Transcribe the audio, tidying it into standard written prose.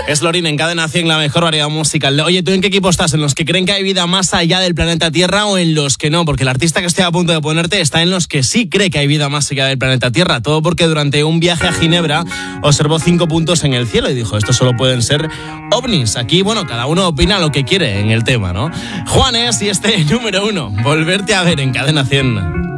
Es Lorin en Cadena 100, la mejor variedad musical. Oye, ¿tú en qué equipo estás? ¿En los que creen que hay vida más allá del planeta Tierra o en los que no? Porque el artista que estoy a punto de ponerte está en los que sí cree que hay vida más allá del planeta Tierra. Todo porque durante un viaje a Ginebra observó 5 puntos en el cielo y dijo, estos solo pueden ser ovnis. Aquí, bueno, cada uno opina lo que quiere en el tema, ¿no? Juanes y este número 1, volverte a ver en Cadena 100.